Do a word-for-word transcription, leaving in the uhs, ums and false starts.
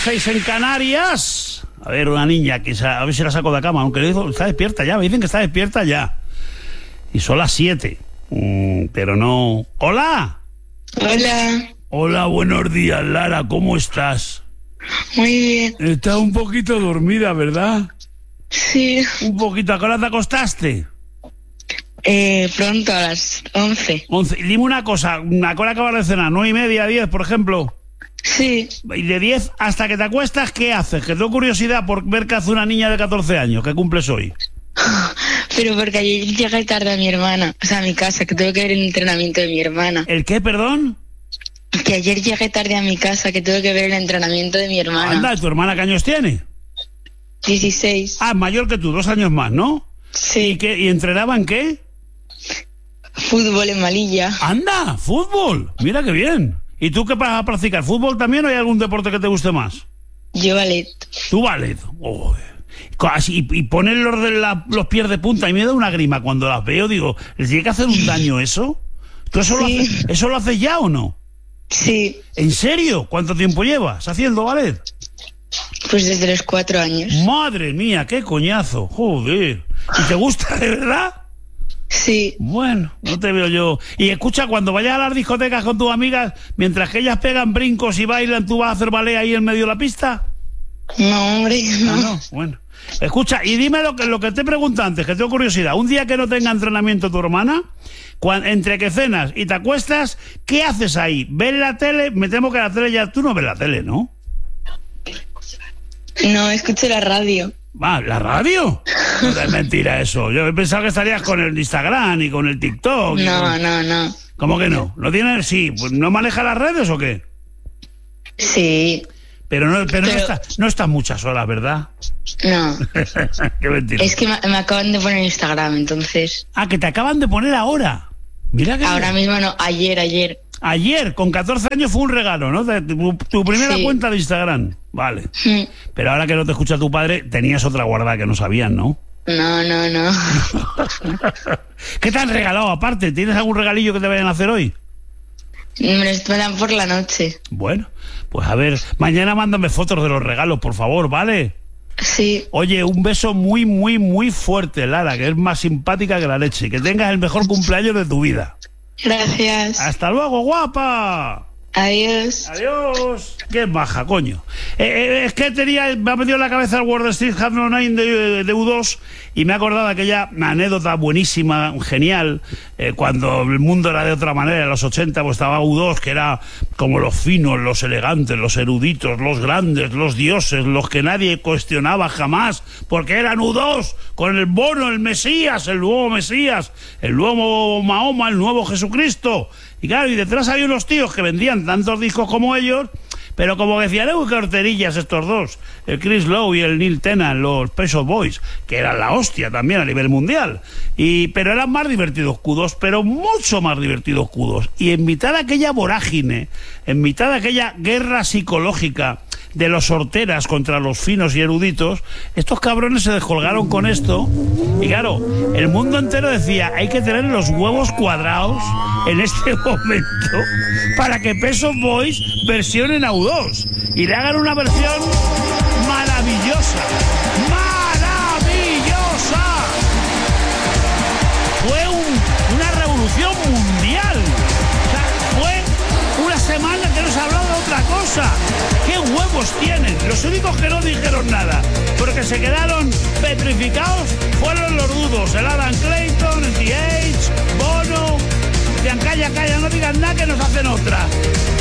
seis en Canarias. A ver, una niña, que a ver si la saco de la cama, aunque le digo, está despierta ya, me dicen que está despierta ya. Y son las siete, mm, pero no... ¡Hola! Hola. Hola, buenos días, Lara, ¿cómo estás? Muy bien. Estás un poquito dormida, ¿verdad? Sí. Un poquito, ¿a qué hora te acostaste? Eh, pronto, a las once. once. Y dime una cosa, ¿a qué hora acabas de cenar? ¿nueve y media, diez, por ejemplo? Sí. Y de diez hasta que te acuestas, ¿qué haces? Que tengo curiosidad por ver qué hace una niña de catorce años, que cumples hoy. Pero porque ayer llegué tarde a mi hermana, o sea, a mi casa, que tuve que ver el entrenamiento de mi hermana. ¿El qué, perdón? Que ayer llegué tarde a mi casa, que tuve que ver el entrenamiento de mi hermana. Anda, ¿tu hermana qué años tiene? dieciséis. Ah, mayor que tú, dos años más, ¿no? Sí. ¿Y, qué, y entrenaba en qué? Fútbol en Malilla. ¡Anda! ¡Fútbol! Mira qué bien. ¿Y tú qué vas a practicar? ¿Fútbol también o hay algún deporte que te guste más? Yo ballet. ¿Tú ballet? Oh. Y, y poner los, de la, los pies de punta y me da una grima cuando las veo, digo, ¿les llega a hacer un daño eso? ¿Tú eso, Sí. lo haces, eso lo haces ya o no? Sí. ¿En serio? ¿Cuánto tiempo llevas haciendo ballet? Pues desde los cuatro años. Madre mía, qué coñazo, joder. ¿Y te gusta de verdad? Sí. Bueno, no te veo yo. Y escucha, cuando vayas a las discotecas con tus amigas, mientras que ellas pegan brincos y bailan, ¿tú vas a hacer ballet ahí en medio de la pista? No, hombre, no. Ah, no, bueno. Escucha, y dime lo que, lo que te pregunto antes, que tengo curiosidad. Un día que no tenga entrenamiento tu hermana, cuan, entre que cenas y te acuestas, ¿qué haces ahí? ¿Ves la tele? Me temo que la tele ya... Tú no ves la tele, ¿no? No, escucho la radio. Ah, ¿la radio? No es mentira eso. Yo pensaba que estarías con el Instagram y con el TikTok. No, con... no, no. ¿Cómo que no? ¿No tienes? Sí, pues ¿no maneja las redes o qué? Sí. Pero no, pero, Pero... no está, no estás muchas horas, ¿verdad? No. Qué mentira. Es que me, me acaban de poner Instagram, entonces... Ah, que te acaban de poner ahora. Mira que... Ahora mismo no, ayer, ayer. Ayer, con catorce años, fue un regalo, ¿no? De tu, tu primera Sí. cuenta de Instagram. Vale. Mm. Pero ahora que no te escucha tu padre, tenías otra guardada que no sabían, ¿no? No, no, no. ¿Qué te han regalado aparte? ¿Tienes algún regalillo que te vayan a hacer hoy? Me los dan por la noche. Bueno, pues a ver, mañana mándame fotos de los regalos, por favor, ¿vale? Sí. Oye, un beso muy, muy, muy fuerte, Lara, que es más simpática que la leche. Que tengas el mejor cumpleaños de tu vida. Gracias. ¡Hasta luego, guapa! Adiós. Adiós. Qué baja, coño. Eh, eh, es que tenía, me ha metido en la cabeza el World Street Have nueve de, de U dos y me he acordado de aquella anécdota buenísima, genial, eh, cuando el mundo era de otra manera, en los ochenta, pues estaba U dos, que era como los finos, los elegantes, los eruditos, los grandes, los dioses, los que nadie cuestionaba jamás, porque eran U dos, con el Bono, el Mesías, el nuevo Mesías, el nuevo Mahoma, el nuevo Jesucristo. Y claro, y detrás hay unos tíos que vendían tantos discos como ellos, pero como decían, ¡uy, qué horterillas estos dos! El Chris Lowe y el Neil Tennant, los Pet Shop Boys, que eran la hostia también a nivel mundial. Y, pero eran más divertidos que U dos, pero mucho más divertidos que U dos. Y en mitad de aquella vorágine, en mitad de aquella guerra psicológica de los horteras contra los finos y eruditos, estos cabrones se descolgaron con esto. Y claro, el mundo entero decía, hay que tener los huevos cuadrados en este momento para que Pet Shop Boys versionen a U dos y le hagan una versión maravillosa, maravillosa. Fue un, una revolución mundial. O sea, fue una semana que no se hablaba de otra cosa. ¿Qué huevos tienen? Los únicos que no dijeron nada, porque se quedaron petrificados, fueron los dudos, el Adam Clayton, el T H, Bono. Decían, calla, calla, no digan nada que nos hacen otra.